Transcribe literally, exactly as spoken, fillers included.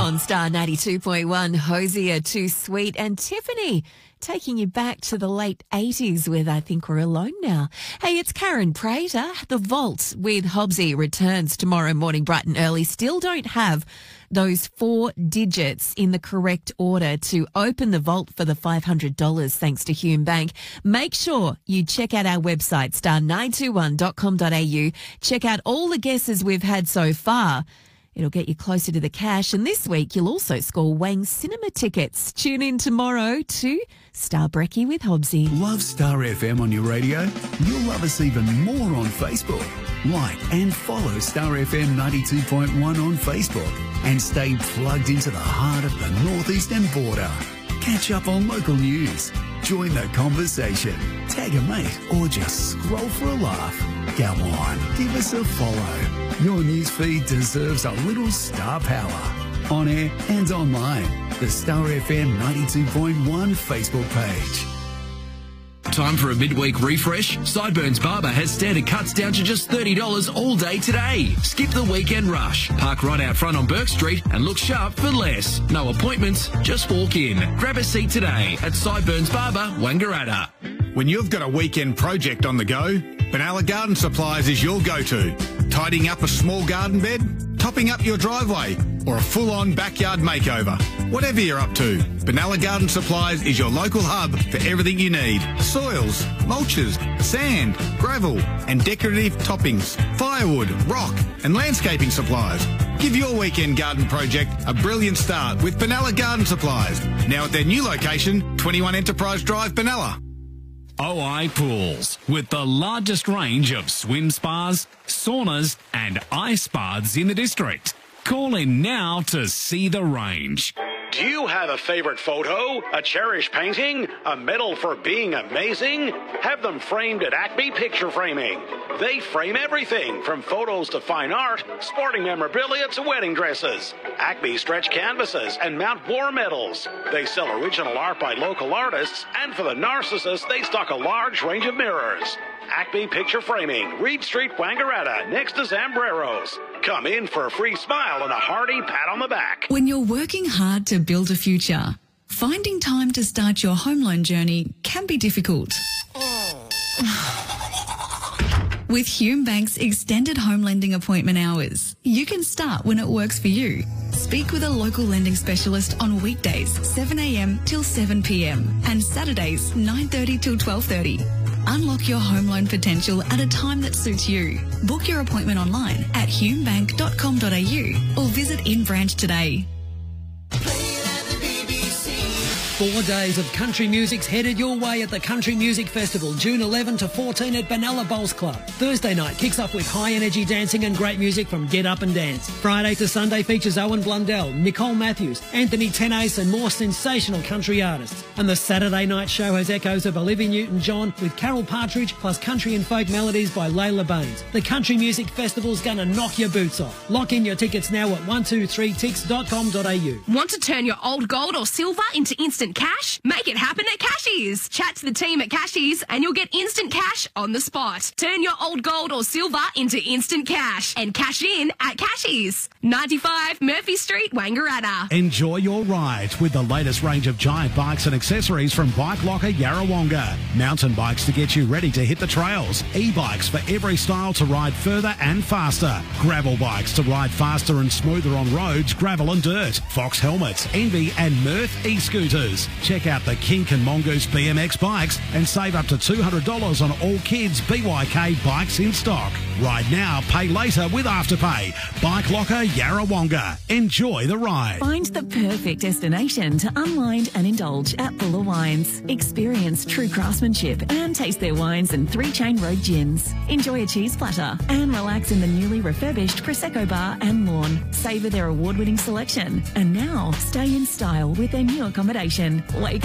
On Star ninety-two point one, Hosier, Too Sweet, and Tiffany taking you back to the late eighties with I Think We're Alone Now. Hey, it's Karen Prater. The Vault with Hobbsy returns tomorrow morning bright and early. Still don't have those four digits in the correct order to open the vault for the five hundred dollars thanks to Hume Bank. Make sure you check out our website, star nine two one dot com dot a u. Check out all the guesses we've had so far. It'll get you closer to the cash. And this week, you'll also score Wang cinema tickets. Tune in tomorrow to Star Brekkie with Hobbsy. Love Star F M on your radio? You'll love us even more on Facebook. Like and follow Star F M ninety-two point one on Facebook and stay plugged into the heart of the northeastern border. Catch up on local news. Join the conversation. Tag a mate or just scroll for a laugh. Come on, give us a follow. Your newsfeed deserves a little star power. On air and online. The Star F M ninety-two point one Facebook page. Time for a midweek refresh? Sideburns Barber has standard cuts down to just thirty dollars all day today. Skip the weekend rush. Park right out front on Burke Street and look sharp for less. No appointments, just walk in. Grab a seat today at Sideburns Barber, Wangaratta. When you've got a weekend project on the go, Benalla Garden Supplies is your go-to. Tidying up a small garden bed, topping up your driveway, or a full-on backyard makeover. Whatever you're up to, Benalla Garden Supplies is your local hub for everything you need. Soils, mulches, sand, gravel, and decorative toppings, firewood, rock, and landscaping supplies. Give your weekend garden project a brilliant start with Benalla Garden Supplies. Now at their new location, twenty-one Enterprise Drive, Benalla. O I Pools, with the largest range of swim spas, saunas and ice baths in the district. Call in now to see the range. Do you have a favorite photo, a cherished painting, a medal for being amazing? Have them framed at Acme Picture Framing. They frame everything from photos to fine art, sporting memorabilia to wedding dresses. Acme stretch canvases and mount war medals. They sell original art by local artists, and for the narcissists, they stock a large range of mirrors. Acme Picture Framing, Reed Street, Wangaratta, next to Zambreros. Come in for a free smile and a hearty pat on the back. When you're working hard to build a future, finding time to start your home loan journey can be difficult. With Hume Bank's extended home lending appointment hours, you can start when it works for you. Speak with a local lending specialist on weekdays seven a m till seven p m and Saturdays nine thirty till twelve thirty. Unlock your home loan potential at a time that suits you. Book your appointment online at hume bank dot com dot a u or visit in branch today. Four days of country music's headed your way at the Country Music Festival, June eleventh to fourteen at Benalla Bowls Club. Thursday night kicks off with high-energy dancing and great music from Get Up and Dance. Friday to Sunday features Owen Blundell, Nicole Matthews, Anthony Tenace and more sensational country artists. And the Saturday night show has echoes of Olivia Newton-John with Carol Partridge plus country and folk melodies by Layla Baines. The Country Music Festival's going to knock your boots off. Lock in your tickets now at one two three tix dot com dot a u. Want to turn your old gold or silver into instant cash? Make it happen at Cashies. Chat to the team at Cashies and you'll get instant cash on the spot. Turn your old gold or silver into instant cash and cash in at Cashies. ninety-five Murphy Street, Wangaratta. Enjoy your ride with the latest range of giant bikes and accessories from Bike Locker Yarrawonga. Mountain bikes to get you ready to hit the trails. E-bikes for every style to ride further and faster. Gravel bikes to ride faster and smoother on roads, gravel and dirt. Fox helmets, Envy and Mirth e-scooters. Check out the Kink and Mongoose B M X bikes and save up to two hundred dollars on all kids' B Y K bikes in stock. Ride now, pay later with Afterpay. Bike Locker Yarrawonga. Enjoy the ride. Find the perfect destination to unwind and indulge at Buller Wines. Experience true craftsmanship and taste their wines and Three Chain Road gins. Enjoy a cheese platter and relax in the newly refurbished Prosecco bar and lawn. Savour their award-winning selection. And now stay in style with their new accommodation. Wake